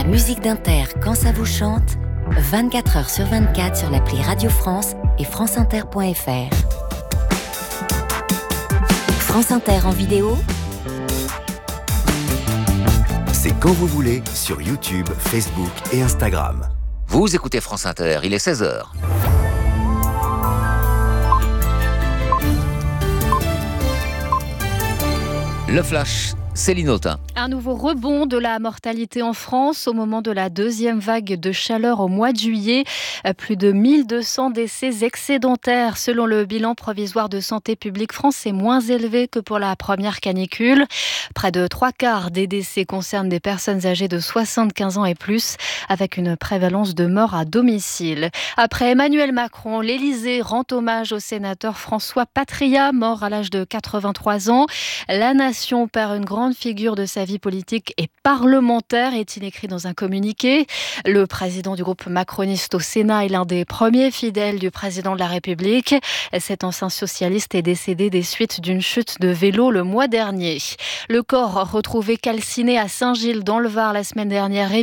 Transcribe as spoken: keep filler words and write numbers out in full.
musique d'Inter quand ça vous chante, vingt-quatre heures sur vingt-quatre sur l'appli Radio France et franceinter point f r. France Inter en vidéo, c'est quand vous voulez sur YouTube, Facebook et Instagram. Vous écoutez France Inter, il est seize heures. Le Flash, Céline Autain. Un nouveau rebond de la mortalité en France au moment de la deuxième vague de chaleur au mois de juillet. Plus de mille deux cents décès excédentaires selon le bilan provisoire de Santé publique France. C'est moins élevé que pour la première canicule. Près de trois quarts des décès concernent des personnes âgées de soixante-quinze ans et plus, avec une prévalence de morts à domicile. Après Emmanuel Macron, l'Élysée rend hommage au sénateur François Patriat, mort à l'âge de quatre-vingt-trois ans. La nation perd une grande figure de sa vie politique et parlementaire, est-il écrit dans un communiqué. Le président du groupe macroniste au Sénat est l'un des premiers fidèles du président de la République. Cet ancien socialiste est décédé des suites d'une chute de vélo le mois dernier. Le corps retrouvé calciné à Saint-Gilles dans le Var la semaine dernière est